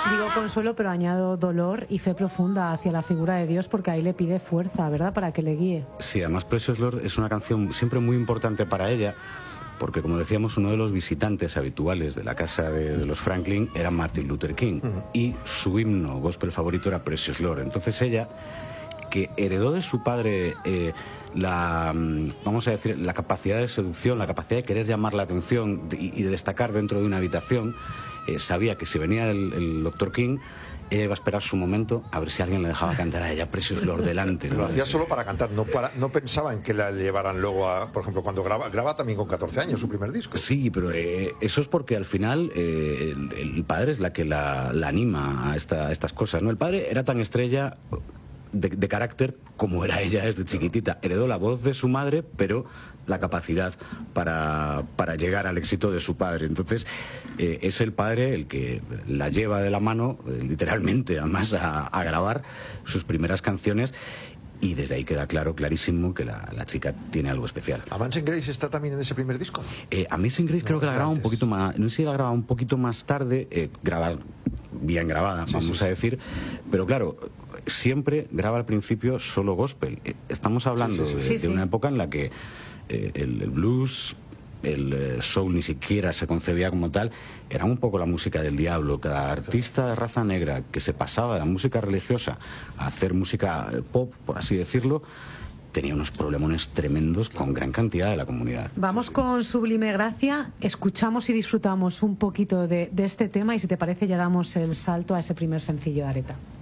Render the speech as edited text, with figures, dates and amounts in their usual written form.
Digo consuelo, pero añado dolor y fe profunda hacia la figura de Dios, porque ahí le pide fuerza, ¿verdad?, para que le guíe. Sí, además Precious Lord es una canción siempre muy importante para ella, porque como decíamos, uno de los visitantes habituales de la casa de los Franklin era Martin Luther King, y su himno gospel favorito era Precious Lord. Entonces ella, que heredó de su padre vamos a decir, la capacidad de seducción, la capacidad de querer llamar la atención y de destacar dentro de una habitación, sabía que si venía el Dr. King, ella iba a esperar su momento a ver si alguien le dejaba cantar a ella Precious Lord delante, ¿no? Lo hacía solo para cantar, no pensaba en que la llevaran luego a, por ejemplo, cuando graba también con 14 años su primer disco. Sí, pero eso es porque al final el padre es la que la anima a estas cosas, ¿no? El padre era tan estrella de carácter como era ella desde chiquitita. Heredó la voz de su madre, pero la capacidad para llegar al éxito de su padre. Entonces es el padre el que la lleva de la mano, literalmente, además, a grabar sus primeras canciones. Y desde ahí queda clarísimo que la chica tiene algo especial. ¿Amazing Grace está también en ese primer disco? Amazing Grace creo que la graba un poquito más, no sé si la graba un poquito más tarde, grabar bien grabada, vamos a decir, pero claro, siempre graba al principio solo gospel. Estamos hablando de una época en la que el blues, el soul ni siquiera se concebía como tal, era un poco la música del diablo. Cada artista de raza negra que se pasaba de la música religiosa a hacer música pop, por así decirlo, tenía unos problemones tremendos con gran cantidad de la comunidad. Vamos con Sublime Gracia, escuchamos y disfrutamos un poquito de este tema y si te parece ya damos el salto a ese primer sencillo de Aretha.